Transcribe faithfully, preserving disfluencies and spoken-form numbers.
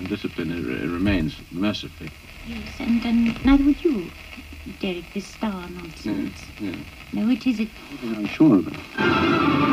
undiscipline it, it remains, mercifully. Yes, and, and neither would you, Derek, this star nonsense. Yes, yes. No, it isn't. I'm sure of it.